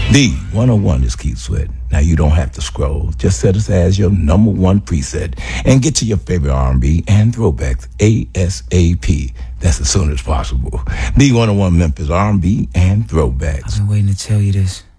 D101 is Keith Sweat. Now you don't have to scroll. Just set us as your number one preset and get to your favorite R&B and throwbacks ASAP. That's as soon as possible. D101 Memphis R&B and throwbacks. I've been waiting to tell you this.